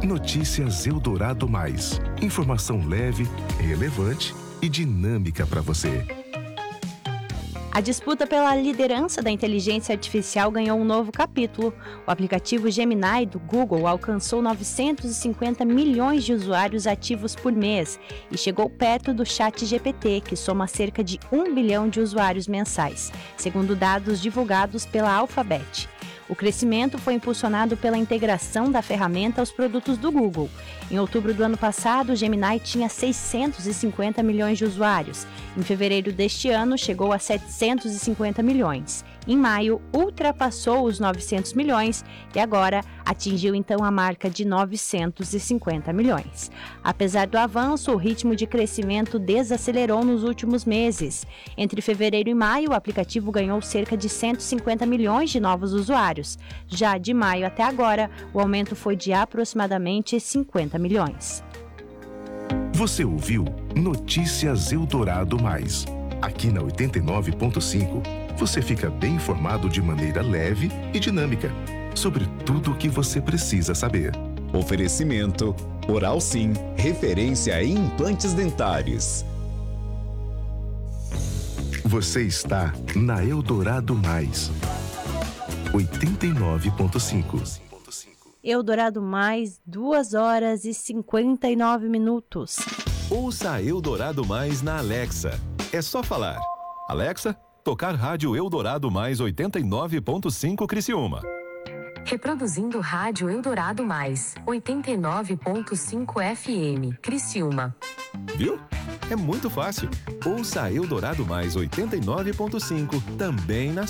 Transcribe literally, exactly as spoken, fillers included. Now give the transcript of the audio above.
Notícias Eldorado Mais. Informação leve, relevante e dinâmica para você. A disputa pela liderança da inteligência artificial ganhou um novo capítulo. O aplicativo Gemini do Google alcançou novecentos e cinquenta milhões de usuários ativos por mês e chegou perto do ChatGPT, que soma cerca de um bilhão de usuários mensais, segundo dados divulgados pela Alphabet. O crescimento foi impulsionado pela integração da ferramenta aos produtos do Google. Em outubro do ano passado, o Gemini tinha seiscentos e cinquenta milhões de usuários. Em fevereiro deste ano, chegou a setecentos e cinquenta milhões. Em maio, ultrapassou os novecentos milhões e agora atingiu então a marca de novecentos e cinquenta milhões. Apesar do avanço, o ritmo de crescimento desacelerou nos últimos meses. Entre fevereiro e maio, o aplicativo ganhou cerca de cento e cinquenta milhões de novos usuários. Já de maio até agora, o aumento foi de aproximadamente cinquenta milhões. Você ouviu Notícias Eldorado Mais. Aqui na oitenta e nove ponto cinco, você fica bem informado de maneira leve e dinâmica sobre tudo o que você precisa saber. Oferecimento Oral Sim, referência em implantes dentários. Você está na Eldorado Mais. oitenta e nove ponto cinco. Eldorado Mais, duas horas e cinquenta e nove minutos. Ouça a Eldorado Mais na Alexa. É só falar. Alexa, tocar rádio Eldorado Mais oitenta e nove ponto cinco Criciúma. Reproduzindo rádio Eldorado Mais, oitenta e nove ponto cinco F M, Criciúma. Viu? É muito fácil. Ouça a Eldorado Mais oitenta e nove ponto cinco também na